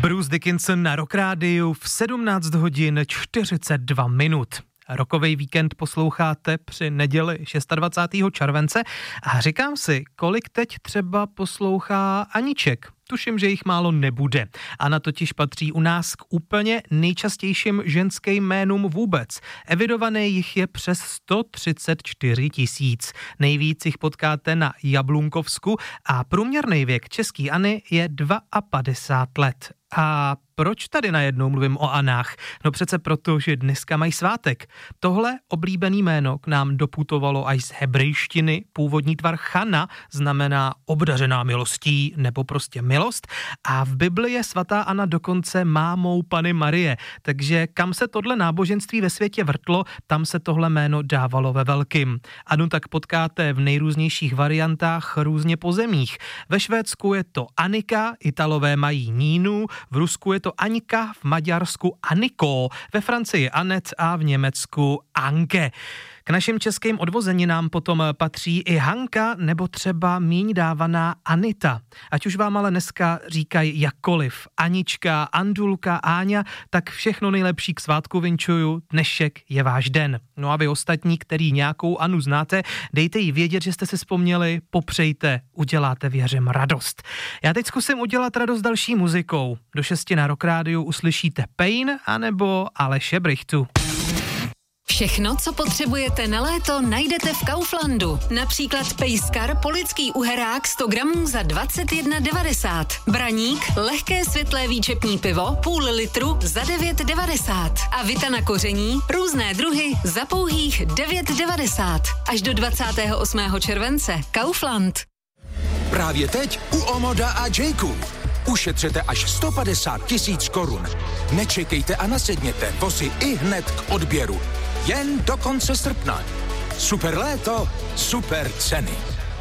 Bruce Dickinson na Rock Rádiu v 17 hodin 42 minut. Rokovej víkend posloucháte při neděli 26. července a říkám si, kolik teď třeba poslouchá Aniček. Tuším, že jich málo nebude. Anna totiž patří u nás k úplně nejčastějším ženským jménům vůbec. Evidované jich je přes 134 000. Nejvíc jich potkáte na Jablunkovsku a průměrný věk český Anny je 52 let. A proč tady najednou mluvím o Anách? No přece proto, že dneska mají svátek. Tohle oblíbený jméno k nám doputovalo až z hebrejštiny. Původní tvar Chana znamená obdařená milostí nebo prostě milost. A v Bibli je svatá Anna dokonce mámou Panny Marie. Takže kam se tohle náboženství ve světě vrtlo, tam se tohle jméno dávalo ve velkým. Anu tak potkáte v nejrůznějších variantách různě po zemích. Ve Švédsku je to Anika, Italové mají Nínu, v Rusku je to Aňka, v Maďarsku Aniko, ve Francii Anet a v Německu Anke. K našim českým odvozeninám potom patří i Hanka nebo třeba míň dávaná Anita. Ať už vám ale dneska říkají jakkoliv, Anička, Andulka, Áňa, tak všechno nejlepší k svátku vinčuju, dnešek je váš den. No a vy ostatní, který nějakou Anu znáte, dejte jí vědět, že jste si vzpomněli, popřejte, uděláte věřím radost. Já teď zkusím udělat radost další muzikou. Do 6 na Rock Rádiu uslyšíte Pain anebo Aleše Brychtu. Všechno, co potřebujete na léto, najdete v Kauflandu. Například pejskar polický uherák 100 gramů za 21,90. Braník, lehké světlé výčepní pivo, půl litru za 9,90. A vita na koření, různé druhy za pouhých 9,90. Až do 28. července. Kaufland. Právě teď u Omoda a Jayku. Ušetřete až 150 000 korun. Nečekejte a nasedněte, vozy i hned k odběru. Jen do konce srpna. Super léto, super ceny.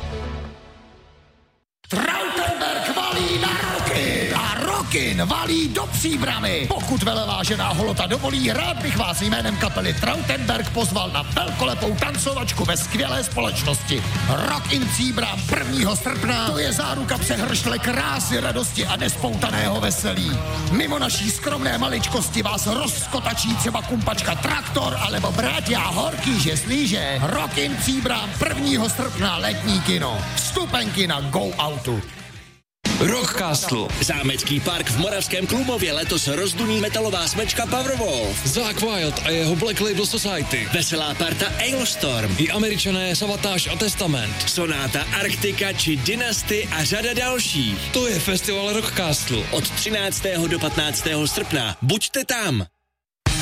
Trautenberg valí na Rockin a Rockin valí do Příbrami. Pokud velevážená holota dovolí, rád bych vás jménem kapely Trautenberg pozval na velkolepou tancovačku ve skvělé společnosti. Rockin Příbram 1. srpna, to je záruka přehršle krásy, radosti a nespoutaného veselí. Mimo naší skromné maličkosti vás rozkotačí třeba kumpačka Traktor alebo bratia Horký slíže. Rockin Příbram 1. srpna, letní kino. Vstupenky na Go Outu. Rockcastle. Zámecký park v Moravském Klumově letos rozduní metalová smečka Powerwolf. Zakk Wylde a jeho Black Label Society. Veselá parta Ailstorm. I Američané Savatage a Testament. Sonáta Arktika či Dynasty a řada dalších. To je festival Rockcastle. Od 13. do 15. srpna. Buďte tam.